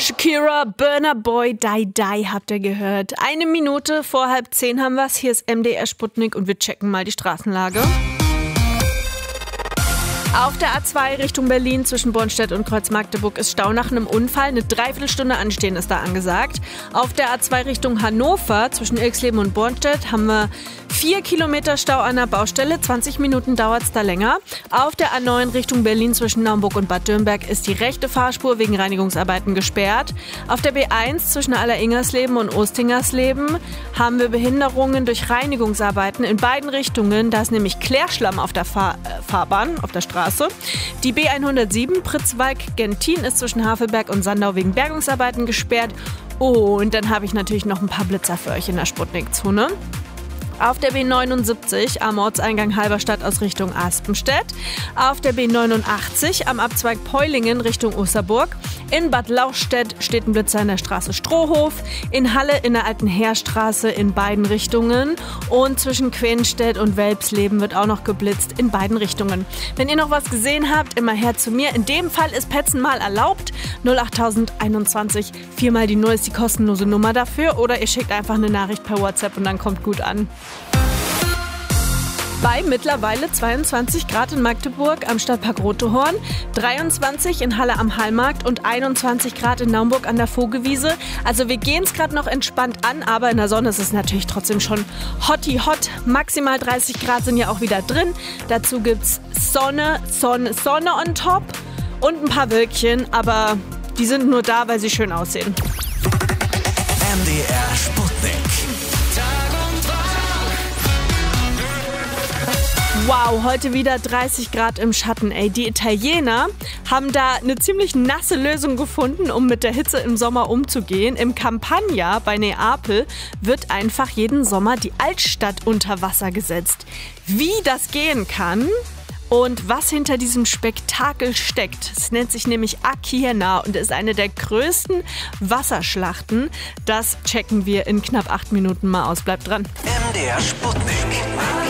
Shakira, Burna Boy, Die Die habt ihr gehört. 1 Minute vor 9:30 haben wir's. Hier ist MDR Sputnik und wir checken mal die Straßenlage. Auf der A2 Richtung Berlin zwischen Bornstedt und Kreuz-Magdeburg ist Stau nach einem Unfall. Eine Dreiviertelstunde anstehen ist da angesagt. Auf der A2 Richtung Hannover zwischen Ilksleben und Bornstedt haben wir 4 Kilometer Stau an der Baustelle. 20 Minuten dauert es da länger. Auf der A9 Richtung Berlin zwischen Naumburg und Bad Dürnberg ist die rechte Fahrspur wegen Reinigungsarbeiten gesperrt. Auf der B1 zwischen Alleringersleben und Ostingersleben haben wir Behinderungen durch Reinigungsarbeiten in beiden Richtungen. Da ist nämlich Klärschlamm auf der Fahrbahn, auf der Straße. Die B107 Pritzwalk-Gentin ist zwischen Havelberg und Sandau wegen Bergungsarbeiten gesperrt. Und dann habe ich natürlich noch ein paar Blitzer für euch in der Sputnik-Zone. Auf der B79 am Ortseingang Halberstadt aus Richtung Aspenstedt. Auf der B89 am Abzweig Peulingen Richtung Osterburg. In Bad Lauchstädt steht ein Blitzer in der Straße Strohhof. In Halle in der Alten Heerstraße in beiden Richtungen. Und zwischen Quenstedt und Welpsleben wird auch noch geblitzt in beiden Richtungen. Wenn ihr noch was gesehen habt, immer her zu mir. In dem Fall ist Petzen mal erlaubt. 08021 4 die 0 ist die kostenlose Nummer dafür. Oder ihr schickt einfach eine Nachricht per WhatsApp und dann kommt gut an. Bei mittlerweile 22 Grad in Magdeburg am Stadtpark Rotehorn, 23 in Halle am Hallmarkt und 21 Grad in Naumburg an der Vogelwiese. Also wir gehen es gerade noch entspannt an, aber in der Sonne ist es natürlich trotzdem schon hotty hot. Maximal 30 Grad sind ja auch wieder drin. Dazu gibt's Sonne on top und ein paar Wölkchen, aber die sind nur da, weil sie schön aussehen. MDR Sputnik. Wow, heute wieder 30 Grad im Schatten, ey. Die Italiener haben da eine ziemlich nasse Lösung gefunden, um mit der Hitze im Sommer umzugehen. Im Campagna bei Neapel wird einfach jeden Sommer die Altstadt unter Wasser gesetzt. Wie das gehen kann und was hinter diesem Spektakel steckt, es nennt sich nämlich Aciena und ist eine der größten Wasserschlachten. Das checken wir in knapp 8 Minuten mal aus. Bleibt dran. MDR Sputnik.